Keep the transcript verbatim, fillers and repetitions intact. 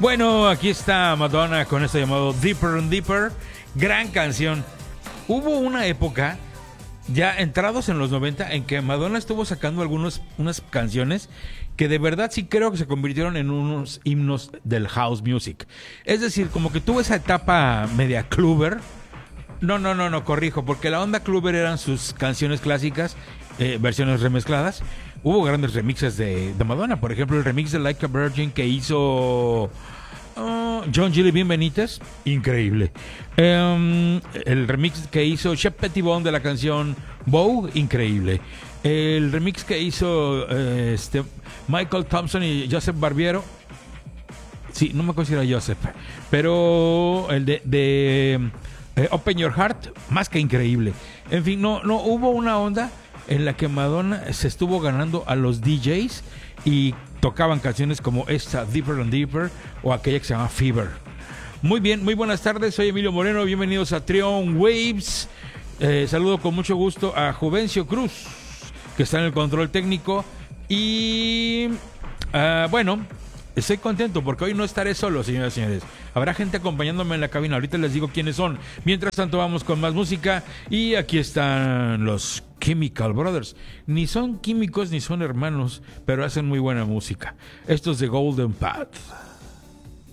Bueno, aquí está Madonna con esto llamado Deeper and Deeper. Gran canción. Hubo una época, ya entrados en los noventa, en que Madonna estuvo sacando algunos, unas canciones que de verdad sí creo que se convirtieron en unos himnos del house music. Es decir, como que tuvo esa etapa media clubber. No, no, no, no, corrijo, porque la onda clubber eran sus canciones clásicas, eh, versiones remezcladas. Hubo grandes remixes de, de Madonna, por ejemplo, el remix de Like a Virgin que hizo uh, John Jelly Benítez, increíble. Um, el remix que hizo Shep Pettibone de la canción Vogue, increíble. El remix que hizo eh, este, Michael Thompson y Joseph Barbiero, sí, no me acuerdo si era Joseph, pero el de, de eh, Open Your Heart, más que increíble. En fin, no, no hubo una onda en la que Madonna se estuvo ganando a los D Js y tocaban canciones como esta, Deeper and Deeper, o aquella que se llama Fever. Muy bien, muy buenas tardes, soy Emilio Moreno, bienvenidos a Trion Waves. Eh, saludo con mucho gusto a Juvencio Cruz, que está en el control técnico. Y uh, bueno, estoy contento porque hoy no estaré solo, señoras y señores. Habrá gente acompañándome en la cabina. Ahorita les digo quiénes son. Mientras tanto vamos con más música. Y aquí están los Chemical Brothers. Ni son químicos ni son hermanos, pero hacen muy buena música. Estos de Golden Path.